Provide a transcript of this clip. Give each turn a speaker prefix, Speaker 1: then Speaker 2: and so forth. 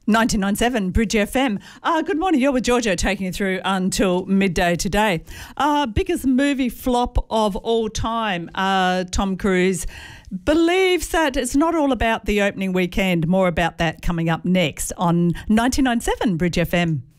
Speaker 1: 99.7 Bridge FM. Good morning. You're with Giorgio taking you through until midday today. Biggest movie flop of all time. Tom Cruise believes that it's not all about the opening weekend, more about that coming up next on 99.7 Bridge FM.